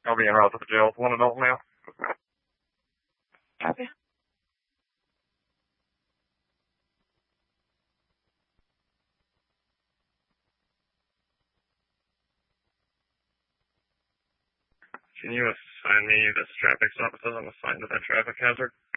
I'll be en route to the jail with one adult male. Copy. Can you assign me this traffic stop? It says I'm assigned to that traffic hazard.